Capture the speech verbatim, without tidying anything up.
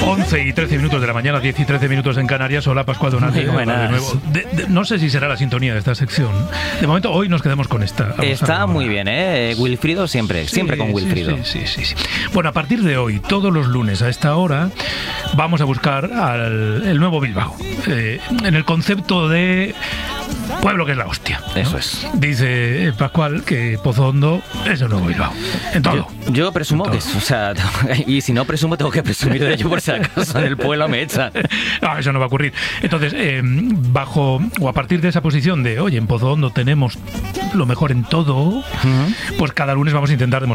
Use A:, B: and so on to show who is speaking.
A: once y trece minutos de la mañana, diez y trece minutos en Canarias. Hola, Pascual Donati.
B: Muy buenas.
A: De nuevo. De, de, no sé si será la sintonía de esta sección. De momento, hoy nos quedamos con esta. Vamos
B: Está muy bien, ¿eh? Wilfrido siempre, sí, siempre con Wilfrido.
A: Sí, sí, sí, sí. Bueno, a partir de hoy, todos los lunes a esta hora, vamos a buscar al el nuevo Bilbao. Eh, en el concepto de pueblo que es la hostia, ¿no?
B: Eso es.
A: Dice Pascual que Pozo Hondo es el nuevo Bilbao. En todo.
B: Yo, yo presumo
A: En
B: que
A: todo.
B: es, o sea, y si no presumo tengo que presumir de ello por si acaso en el pueblo me echan.
A: No, eso no va a ocurrir. Entonces, eh, bajo o a partir de esa posición de, oye, en Pozo Hondo tenemos lo mejor en todo, uh-huh. pues cada lunes vamos a intentar demostrar